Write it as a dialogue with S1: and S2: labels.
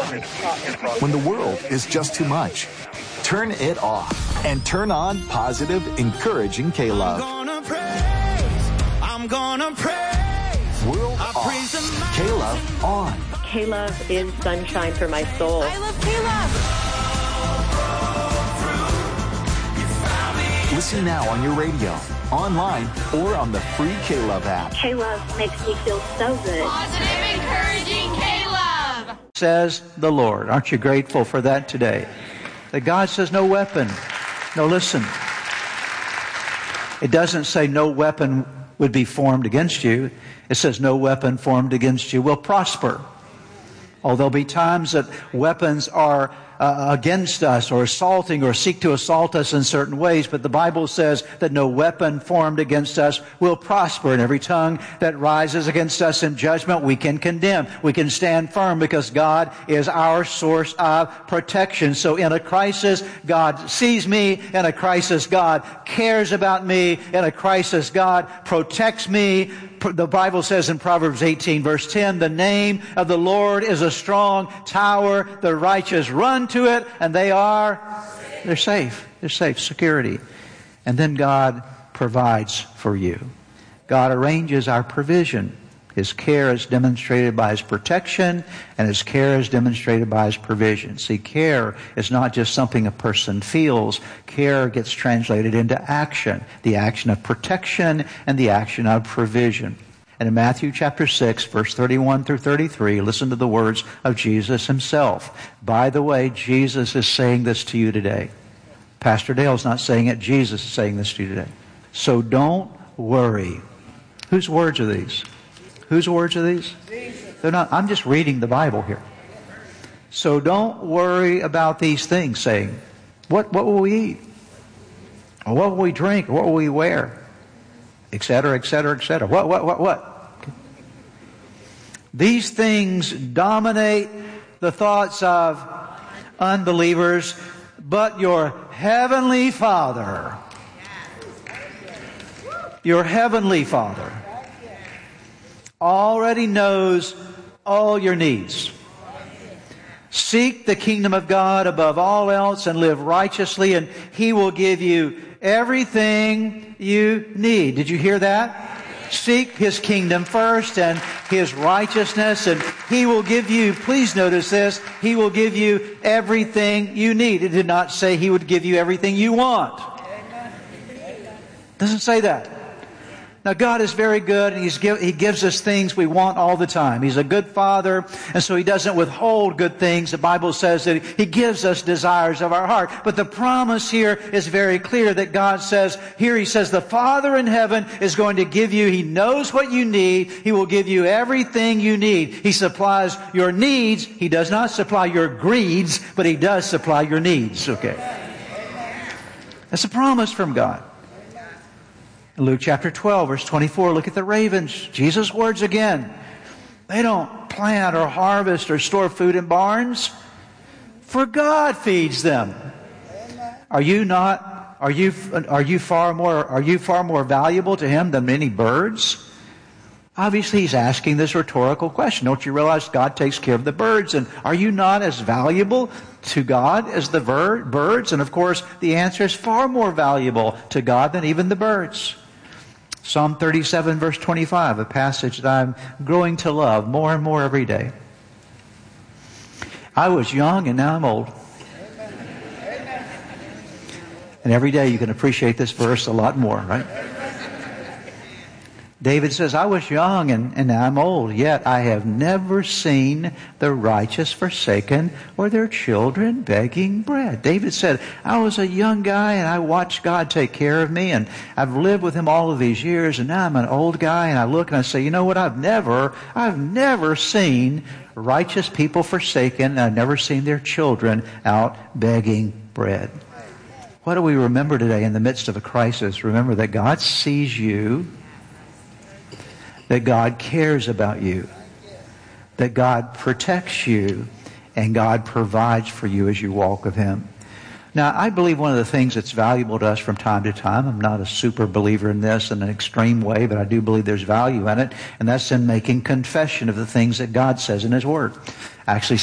S1: When the world is just too much, turn it off and turn on positive, encouraging K-Love.
S2: I'm gonna praise.
S1: World off. K-Love on.
S3: K-Love is sunshine for my soul.
S2: I love K-Love.
S1: Listen now on your radio, online, or on the free K-Love app.
S4: K-Love makes me feel so good.
S5: Positive, encouraging K-Love.
S6: Says the Lord. Aren't you grateful for that today? That God says no weapon. No, listen. It doesn't say no weapon would be formed against you. It says no weapon formed against you will prosper. Oh, there'll be times that weapons are against us or assaulting or seek to assault us in certain ways, but the Bible says that no weapon formed against us will prosper, and every tongue that rises against us in judgment we can condemn. We can stand firm because God is our source of protection. So in a crisis, God sees me. In a crisis, God cares about me. In a crisis, God protects me. The Bible says in Proverbs 18 verse 10, the name of the Lord is a strong tower. The righteous run to it and they're safe. They're safe. Security. And then God provides for you. God arranges our provision. His care is demonstrated by His protection, and His care is demonstrated by His provision. See, care is not just something a person feels. Care gets translated into action. The action of protection and the action of provision. And in Matthew chapter 6, verse 31 through 33, listen to the words of Jesus Himself. By the way, Jesus is saying this to you today. Pastor Dale's not saying it. Jesus is saying this to you today. So don't worry. Whose words are these? Whose words are these? They're not. I'm just reading the Bible here. So don't worry about these things, saying, what will we eat? Or what will we drink? Or what will we wear? Etc., etc., etc. What? These things dominate the thoughts of unbelievers, but your Heavenly Father, already knows all your needs. Seek the kingdom of God above all else and live righteously, and He will give you everything you need. Did you hear that? Seek His kingdom first and His righteousness, and He will give you, please notice this, He will give you everything you need. It did not say He would give you everything you want. It doesn't say that. Now, God is very good, and He gives us things we want all the time. He's a good Father, and so He doesn't withhold good things. The Bible says that He gives us desires of our heart. But the promise here is very clear that God says, here He says, the Father in heaven is going to give you, He knows what you need. He will give you everything you need. He supplies your needs. He does not supply your greeds, but He does supply your needs. Okay. That's a promise from God. In Luke chapter 12, verse 24, look at the ravens. Jesus' words again. They don't plant or harvest or store food in barns, for God feeds them. Are you far more valuable to Him than many birds? Obviously, He's asking this rhetorical question. Don't you realize God takes care of the birds? And are you not as valuable to God as the birds? And of course, the answer is far more valuable to God than even the birds. Psalm 37, verse 25, a passage that I'm growing to love more and more every day. I was young and now I'm old. And every day you can appreciate this verse a lot more, right? David says, I was young and now I'm old, yet I have never seen the righteous forsaken or their children begging bread. David said, I was a young guy and I watched God take care of me, and I've lived with Him all of these years, and now I'm an old guy and I look and I say, you know what, I've never seen righteous people forsaken, and I've never seen their children out begging bread. What do we remember today in the midst of a crisis? Remember that God sees you, that God cares about you, that God protects you, and God provides for you as you walk with Him. Now, I believe one of the things that's valuable to us from time to time, I'm not a super believer in this in an extreme way, but I do believe there's value in it, and that's in making confession of the things that God says in His Word. Actually,